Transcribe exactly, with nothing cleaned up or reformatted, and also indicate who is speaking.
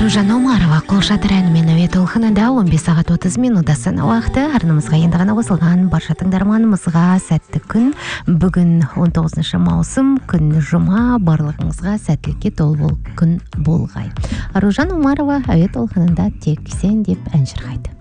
Speaker 1: Аружан Омарова қолшатыр әнімен әуе толқынында он бес сағат отыз минут астана уақыты. Арнамызға енді ғана қосылған барша тыңдарманымызға сәтті күн. Бүгін он тоғызыншы маусым, күн жұма, барлығыңызға сәттілікке толы күн болғай. Аружан Омарова әуе толқынында тек сен деп ән шырқайды.